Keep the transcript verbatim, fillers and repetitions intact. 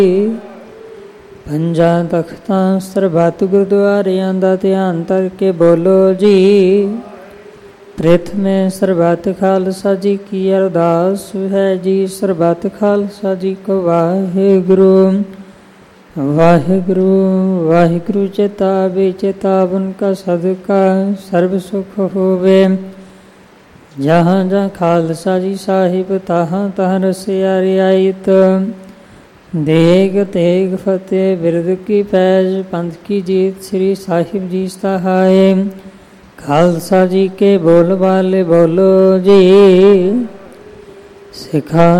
ਪੰਜਾਂ ਤਖਤਾਂ ਸਰਬੱਤ ਗੁਰਦੁਆਰਿਆਂ ਦਾ ਧਿਆਨ ਧਰ ਕੇ ਬੋਲੋ ਜੀ। ਪ੍ਰਥਮੇ ਸਰਬੱਤ ਖਾਲਸਾ ਜੀ ਕੀ ਅਰਦਾਸ ਹੈ ਜੀ। ਸਰਬੱਤ ਖਾਲਸਾ ਜੀ ਕੋ ਵਾਹਿਗੁਰੂ ਵਾਹਿਗੁਰੂ ਵਾਹਿਗੁਰੂ। ਚੇਤਾਵੇ ਚੇਤਾਵਨ ਕਾ ਸਦਕਾ ਸਰਬ ਸੁਖ ਹੋਵੇ। ਜਹਾਂ ਜਹਾਂ ਖਾਲਸਾ ਜੀ ਸਾਹਿਬ ਤਹਾਂ ਤਹਾਂ ਰਸਿਆ ਰਿਆਇਤ। ਦੇਗ ਤੇਗ ਫਤਿਹ ਬਿਰਦ ਕੀ ਪੈਜ ਪੰਥ ਕੀ ਜੀਤ ਸ੍ਰੀ ਸਾਹਿਬ ਜੀ ਸਹਾਏ। ਖਾਲਸਾ ਜੀ ਕੇ ਬੋਲ ਵਾਲੇ ਬੋਲੋ ਜੀ। ਸਿਖਾ